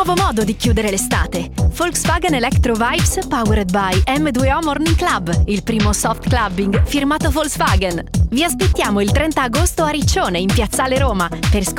nuovo modo di chiudere l'estate. Volkswagen Electro Vibes powered by M2O Morning Club, il primo soft clubbing firmato Volkswagen. Vi aspettiamo il 30 agosto a Riccione, in Piazzale Roma, per